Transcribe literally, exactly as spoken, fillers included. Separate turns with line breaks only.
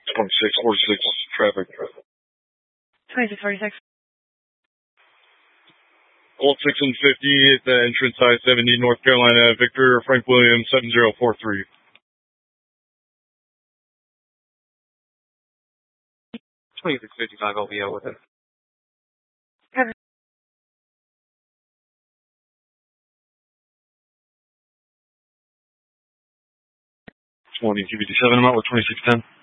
twenty-six forty-six traffic.
twenty-six forty-six.
Colt six and fifty at the entrance I seventy, North Carolina, Victor Frank Williams, seven zero four three.
twenty-six fifty-five, I'll be out with it.
twenty Q B T seven, I'm out with twenty-six ten.